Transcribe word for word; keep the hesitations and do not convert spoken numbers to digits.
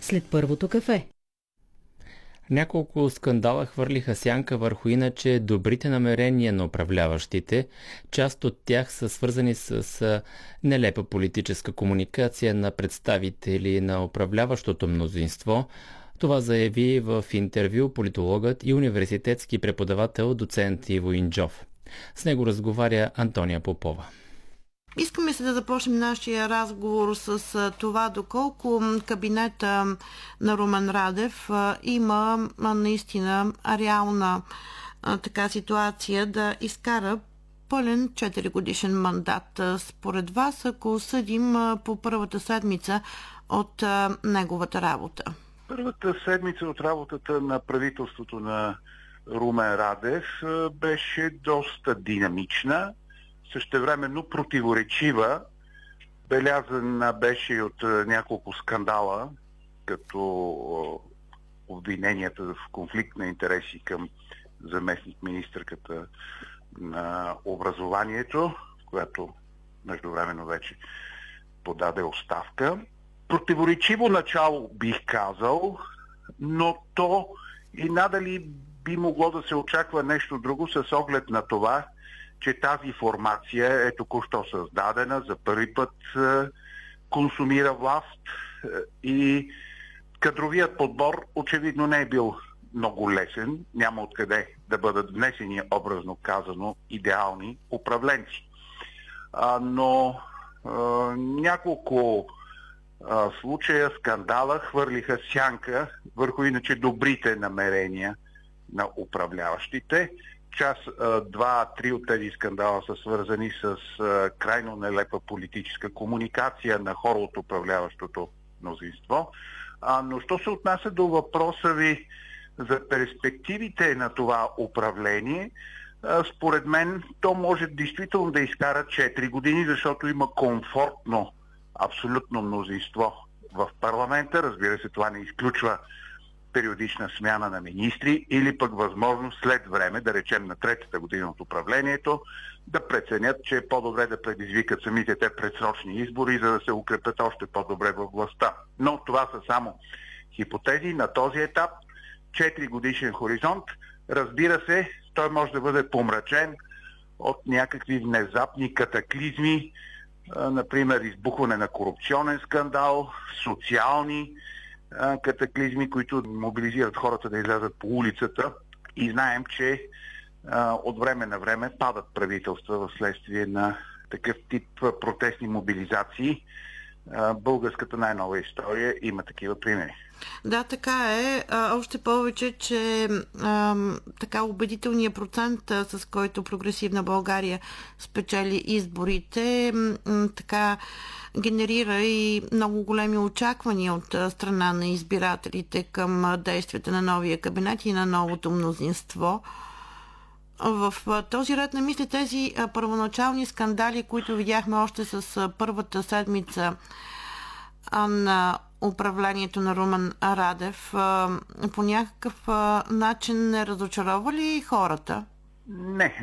след първото кафе. Няколко скандала хвърлиха сянка върху иначе добрите намерения на управляващите. Част от тях са свързани с нелепа политическа комуникация на представители на управляващото мнозинство. Това заяви в интервю политологът и университетски преподавател доцент Иво Инджов. С него разговаря Антония Попова. Искаме се да започнем нашия разговор с това, доколко кабинета на Румен Радев има наистина реална така ситуация да изкара пълен четири годишен мандат. Според вас, ако съдим по първата седмица от неговата работа? Първата седмица от работата на правителството на Румен Радев беше доста динамична, същевременно противоречива. Белязана беше и от няколко скандала, като обвиненията в конфликт на интереси към заместник-министърката на образованието, която междувременно вече подаде оставка. Противоречиво начало, бих казал, но то и надали би могло да се очаква нещо друго с оглед на това, че тази формация е току-що създадена, за първи път е, консумира власт е, и кадровият подбор очевидно не е бил много лесен. Няма откъде да бъдат внесени, образно казано, идеални управленци. А, но е, няколко е, случая скандала хвърлиха сянка върху иначе добрите намерения на управляващите. Част, два-три от тези скандала са свързани с крайно нелепа политическа комуникация на хора от управляващото мнозинство. Но що се отнася до въпроса ви за перспективите на това управление, според мен то може действително да изкара четири години, защото има комфортно абсолютно мнозинство в парламента. Разбира се, това не изключва периодична смяна на министри или пък възможност след време, да речем на третата година от управлението, да преценят, че е по-добре да предизвикат самите те предсрочни избори, за да се укрепят още по-добре във властта. Но това са само хипотези. На този етап четири годишен хоризонт, разбира се, той може да бъде помрачен от някакви внезапни катаклизми, например избухване на корупционен скандал, социални катаклизми, които мобилизират хората да излязат по улицата, и знаем, че а, от време на време падат правителства в следствие на такъв тип протестни мобилизации. А, българската най-нова история има такива примери. Да, така е. А, още повече, че а, така убедителният процент, а, с който Прогресивна България спечели изборите, м, така генерира и много големи очаквания от а, страна на избирателите към а, действията на новия кабинет и на новото мнозинство. В а, този ред на мисли, тези а, първоначални скандали, които видяхме още с а, първата седмица а, на управлението на Румен Радев, по някакъв начин не разочарова ли хората? Не,